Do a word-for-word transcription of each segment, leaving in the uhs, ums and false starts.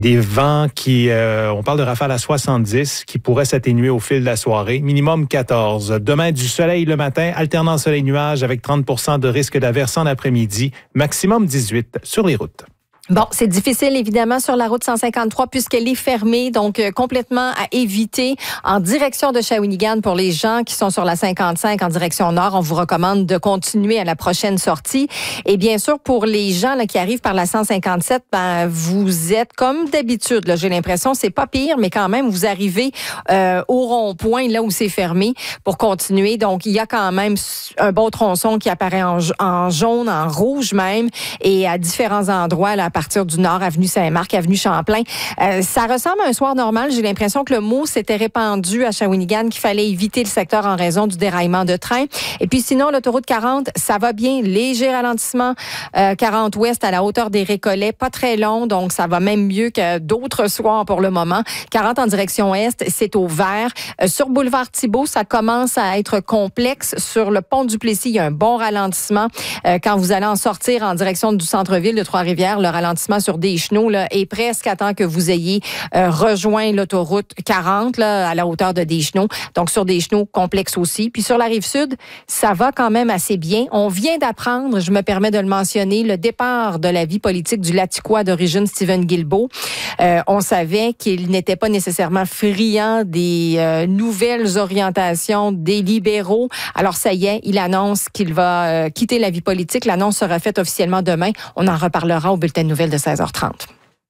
Des vents qui, euh, on parle de rafales à soixante-dix, qui pourraient s'atténuer au fil de la soirée. Minimum quatorze. Demain, du soleil le matin, alternant soleil-nuage avec trente pour cent de risque d'averse en après-midi. Maximum dix-huit sur les routes. Bon, c'est difficile évidemment sur la route cent cinquante-trois puisqu'elle est fermée, donc euh, complètement à éviter en direction de Shawinigan pour les gens qui sont sur la cinquante-cinq en direction nord. On vous recommande de continuer à la prochaine sortie. Et bien sûr, pour les gens là, qui arrivent par la cent cinquante-sept, ben, vous êtes comme d'habitude. Là, j'ai l'impression, c'est pas pire, mais quand même, vous arrivez euh, au rond-point là où c'est fermé pour continuer. Donc, il y a quand même un beau tronçon qui apparaît en, en jaune, en rouge même, et à différents endroits là, à partir du nord, avenue Saint-Marc, avenue Champlain. Euh, ça ressemble à un soir normal. J'ai l'impression que le mot s'était répandu à Shawinigan qu'il fallait éviter le secteur en raison du déraillement de train. Et puis sinon, l'autoroute quarante, ça va bien. Léger ralentissement euh, quarante ouest à la hauteur des Récollets. Pas très long, donc ça va même mieux que d'autres soirs pour le moment. quarante en direction est, c'est au vert. Euh, sur boulevard Thibault, ça commence à être complexe. Sur le pont du Plessis, il y a un bon ralentissement. Euh, quand vous allez en sortir en direction du centre-ville de Trois-Rivières, le ralentissement sur Deschenaux là, est presque à temps que vous ayez euh, rejoint l'autoroute quarante là, à la hauteur de Deschenaux. Donc, sur Deschenaux, complexe aussi. Puis sur la Rive-Sud, ça va quand même assez bien. On vient d'apprendre, je me permets de le mentionner, le départ de la vie politique du Latiquois d'origine Stephen Guilbeault. Euh, on savait qu'il n'était pas nécessairement friand des euh, nouvelles orientations des libéraux. Alors, ça y est, il annonce qu'il va euh, quitter la vie politique. L'annonce sera faite officiellement demain. On en reparlera au bulletin de nouvelles de seize heures trente.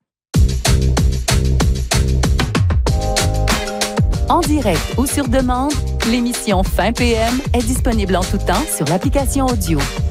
En direct ou sur demande, l'émission Fin P M est disponible en tout temps sur l'application audio.